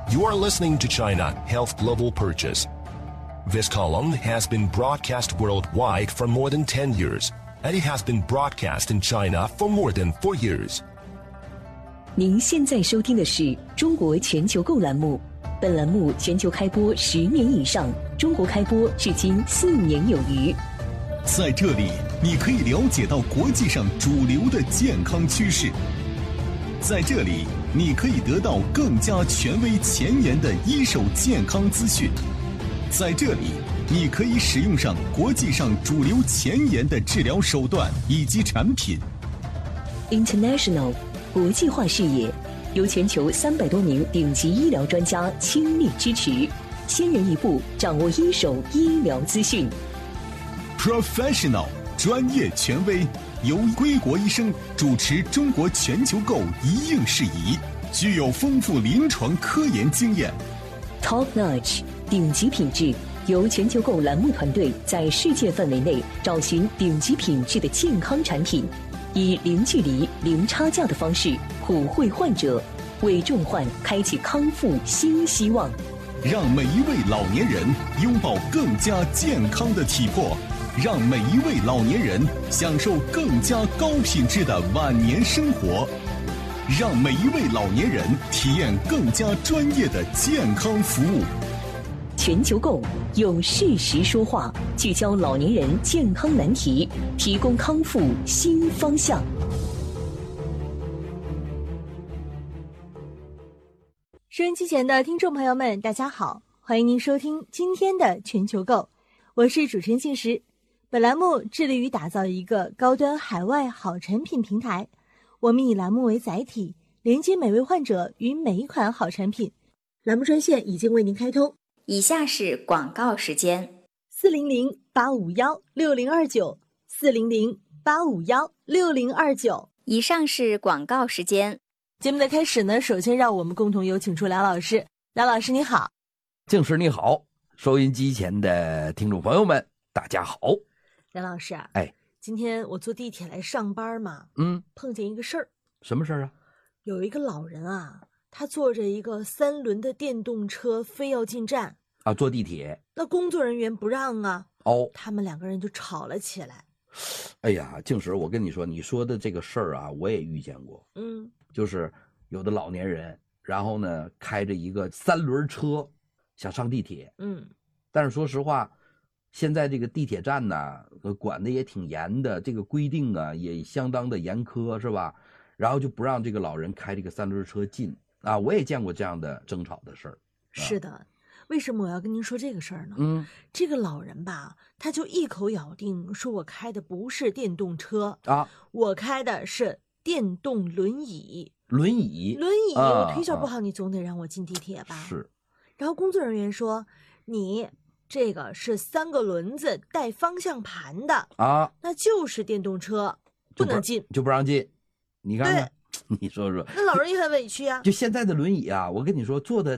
You are listening to China Health Global Purchase. This column has been broadcast worldwide for more than 10 years, and it has been broadcast in China for more than 4 years. 您现在收听的是中国全球购栏目，本栏目全球开播10年以上，中国开播至今4年有余。 在这里，你可以了解到国际上主流的健康趋势。在这里，你可以得到更加权威前沿的一手健康资讯。在这里，你可以使用上国际上主流前沿的治疗手段以及产品。 International 国际化视野，由全球300多名顶级医疗专家倾力支持，先人一步掌握一手医疗资讯。 Professional 专业权威，由归国医生主持中国全球购一应事宜，具有丰富临床科研经验。 Top Notch 顶级品质，由全球购栏目团队在世界范围内找寻顶级品质的健康产品，以零距离、零差价的方式普惠患者，为重患开启康复新希望。 让每一位老年人拥抱更加健康的体魄，让每一位老年人享受更加高品质的晚年生活，让每一位老年人体验更加专业的健康服务。 全球购用事实说话，聚焦老年人健康难题，提供康复新方向。 收音机前的听众朋友们，大家好，欢迎您收听今天的全球购，我是主持人信实。本栏目致力于打造一个高端海外好产品平台，我们以栏目为载体，连接每位患者与每一款好产品。栏目专线已经为您开通， 以下是广告时间 ：400-851-6029 400-851-6029。 以上是广告时间。 节目的开始呢，首先让我们共同有请出梁老师。梁老师你好。 静时你好，收音机前的听众朋友们大家好。 梁老师啊，今天我坐地铁来上班嘛，碰见一个事儿。 什么事儿啊？ 有一个老人啊，他坐着一个3轮的电动车，非要进站啊，坐地铁。 那工作人员不让啊，他们2个人就吵了起来。 哎呀，静时，我跟你说，你说的这个事儿啊，我也遇见过。就是有的老年人，然后呢开着一个3轮车想上地铁，但是说实话，现在这个地铁站呢管的也挺严的，这个规定啊也相当的严苛，是吧？然后就不让这个老人开这个3轮车进啊，我也见过这样的争吵的事儿。 是的，为什么我要跟您说这个事儿呢？这个老人吧，他就一口咬定说我开的不是电动车啊，我开的是电动轮椅。轮椅，我腿脚不好，你总得让我进地铁吧？ 是。 然后工作人员说，你这个是3个轮子带方向盘的啊，那就是电动车，不能进， 就不让进。你看看，你说说， 那老人也很委屈啊。 就现在的轮椅啊，我跟你说，做的